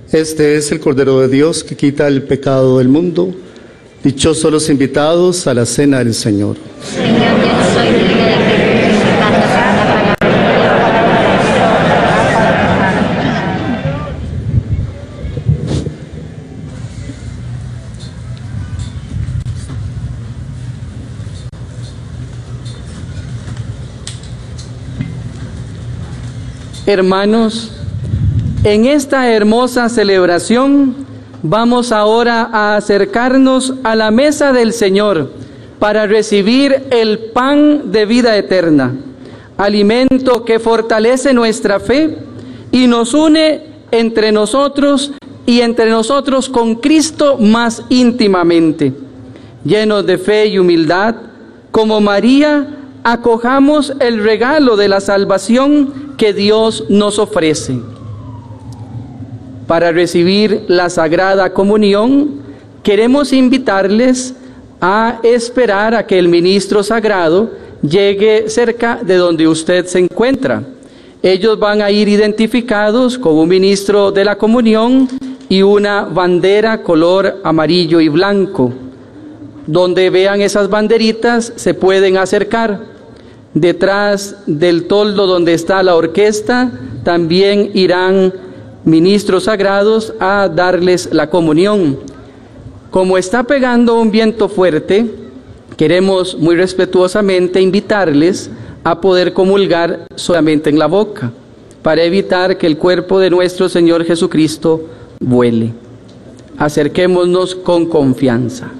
Este es el Cordero de Dios que quita el pecado del mundo. Dichosos los invitados a la cena del Señor. Señor, yo no soy digno de que entres en mi casa, una Hermanos, en esta hermosa celebración vamos ahora a acercarnos a la mesa del Señor para recibir el pan de vida eterna, alimento que fortalece nuestra fe y nos une entre nosotros y entre nosotros con Cristo más íntimamente. Llenos de fe y humildad, como María, acojamos el regalo de la salvación que Dios nos ofrece. Para recibir la Sagrada Comunión, queremos invitarles a esperar a que el ministro sagrado llegue cerca de donde usted se encuentra. Ellos van a ir identificados con un ministro de la comunión y una bandera color amarillo y blanco. Donde vean esas banderitas se pueden acercar. Detrás del toldo donde está la orquesta también irán ministros sagrados a darles la comunión. Como está pegando un viento fuerte, queremos muy respetuosamente invitarles a poder comulgar solamente en la boca, para evitar que el cuerpo de nuestro Señor Jesucristo vuele. Acerquémonos con confianza.